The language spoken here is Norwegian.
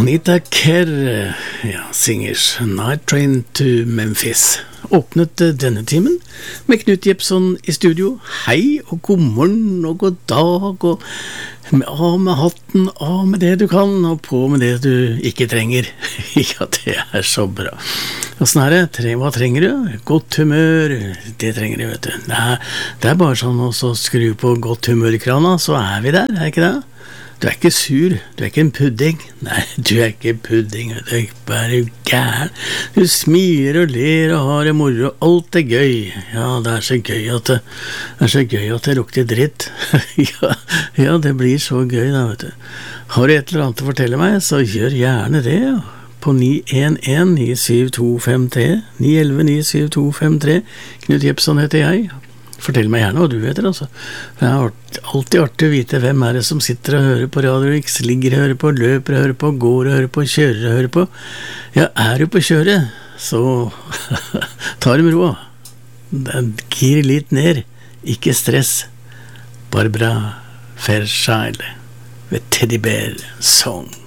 Anita Kerr, singers Night Train to Memphis, åpnet denne timen med Knut Jepson i studio. Hei og god morgen og god dag, og av med hatten, av med det du kan, og på med det du ikke trenger. Ja, det så bra. Og sånn hva trenger du? Godt humør, det trenger du, vet du. Nei, det bare sånn å skru på godt humørkrana, så vi der, ikke det? Du ikke sur, du ikke en pudding. Nei, du ikke pudding, du bare gæren. Du smiler og ler og har det moro, alt gøy. Ja, det så gøy at det lukter dritt. ja, det blir så gøy da, vet du. Har du et eller annet å fortelle meg, så gjør gjerne det, ja. På 911-97253, 911-97253. Knut Jepson heter jeg. Fortell meg gjerne hva du heter, altså. Det alltid artig å vite hvem det som sitter og hører på Radio X, ligger og hører på, løper og hører på, går og hører på, kjører og hører på. Ja, du på kjøret, så ta det med ro. Gir litt ned, ikke stress. Barbara Fairchild, with Teddy Bear Song.